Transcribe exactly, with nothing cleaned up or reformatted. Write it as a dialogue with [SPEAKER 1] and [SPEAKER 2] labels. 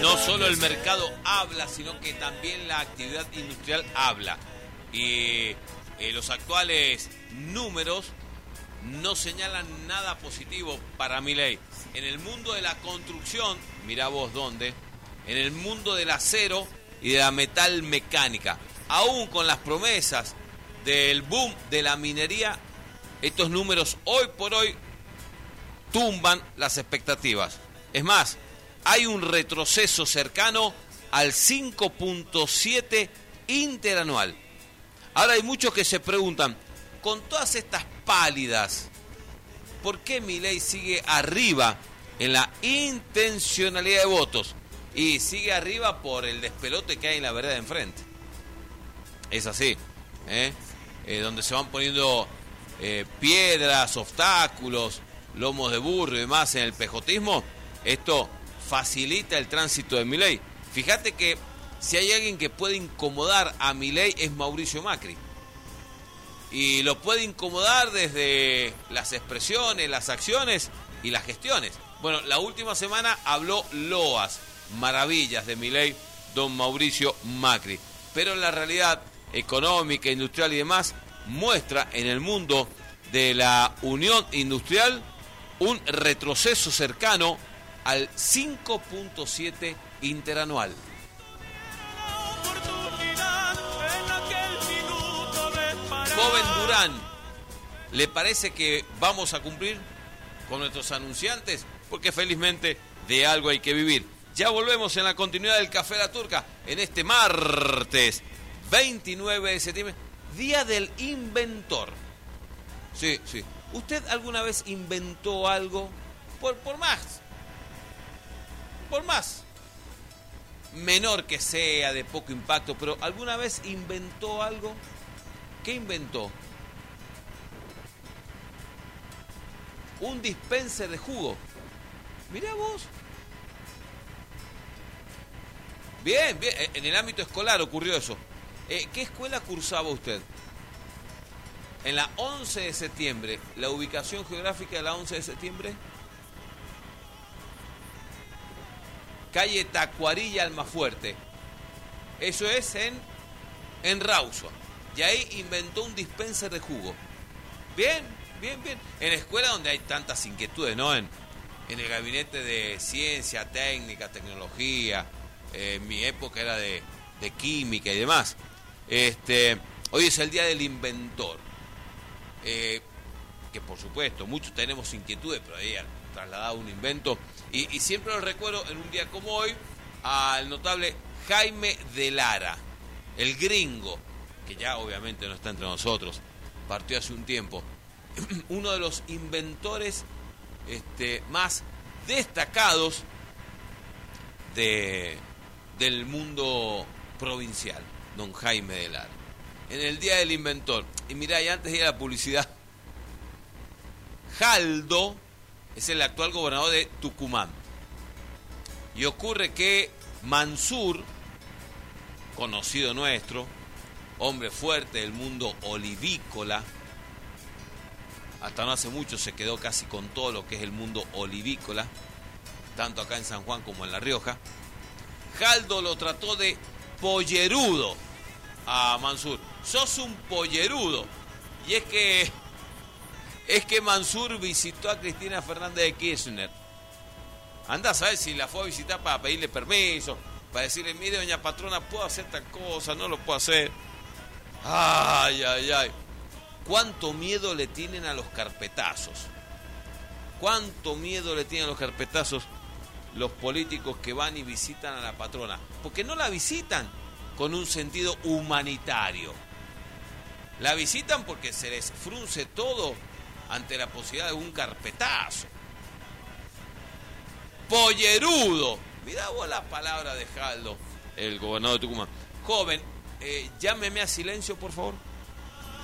[SPEAKER 1] no solo el mercado habla, sino que también la actividad industrial habla. Y eh, los actuales números no señalan nada positivo para Milei. En el mundo de la construcción, mirá vos dónde, en el mundo del acero y de la metal mecánica, aún con las promesas del boom de la minería, estos números hoy por hoy tumban las expectativas. Es más, hay un retroceso cercano al cinco punto siete interanual. Ahora hay muchos que se preguntan, con todas estas pálidas, ¿por qué Milei sigue arriba en la intencionalidad de votos? Y sigue arriba por el despelote que hay en la vereda de enfrente. Es así, ¿eh? Eh, donde se van poniendo eh, piedras, obstáculos, lomos de burro y demás en el pejotismo. Esto facilita el tránsito de Milei. Fíjate que si hay alguien que puede incomodar a Milei es Mauricio Macri. Y lo puede incomodar desde las expresiones, las acciones y las gestiones. Bueno, la última semana habló loas, maravillas de Milei, don Mauricio Macri. Pero en la realidad económica, industrial y demás, muestra en el mundo de la unión industrial un retroceso cercano al cinco punto siete interanual. Joven Durán, ¿le parece que vamos a cumplir con nuestros anunciantes? Porque felizmente de algo hay que vivir. Ya volvemos en la continuidad del Café La Turca en este martes veintinueve de septiembre, Día del Inventor. Sí, sí. ¿Usted alguna vez inventó algo? Por, por más. Por más. Menor que sea, de poco impacto, pero ¿alguna vez inventó algo? ¿Qué inventó? Un dispenser de jugo. Mirá vos. Bien, bien. En el ámbito escolar ocurrió eso. Eh, ¿Qué escuela cursaba usted? En la once de septiembre. ¿La ubicación geográfica de la once de septiembre? Calle Tacuarilla, Almafuerte. Eso es en, en Rawson. Y ahí inventó un dispenser de jugo. Bien, bien, bien. En la escuela donde hay tantas inquietudes, ¿no? En, en el gabinete de ciencia, técnica, tecnología. Eh, en mi época era de, de química y demás. Este, hoy es el Día del Inventor. Eh, que por supuesto, muchos tenemos inquietudes, pero ahí han trasladado un invento. Y, y siempre lo recuerdo en un día como hoy al notable Jaime de Lara, el gringo, que ya obviamente no está entre nosotros, partió hace un tiempo, uno de los inventores este, más destacados de, del mundo provincial, don Jaime de Lara, en el Día del Inventor. Y mirá, y antes de ir a la publicidad, Jaldo es el actual gobernador de Tucumán. Y ocurre que Mansur, conocido nuestro, hombre fuerte del mundo olivícola, hasta no hace mucho se quedó casi con todo lo que es el mundo olivícola, tanto acá en San Juan como en La Rioja. Jaldo lo trató de pollerudo a Mansur. Sos un pollerudo. Y es que es que Mansur visitó a Cristina Fernández de Kirchner. Anda a saber si la fue a visitar para pedirle permiso, para decirle, mire, doña patrona, puedo hacer tal cosa, no lo puedo hacer. Ay, ay, ay. ¿Cuánto miedo le tienen a los carpetazos? ¿Cuánto miedo le tienen a los carpetazos los políticos que van y visitan a la patrona? Porque no la visitan con un sentido humanitario. La visitan porque se les frunce todo ante la posibilidad de un carpetazo. Pollerudo. Mirá vos la palabra de Jaldo, el gobernador de Tucumán. Joven, eh, llámeme a silencio, por favor.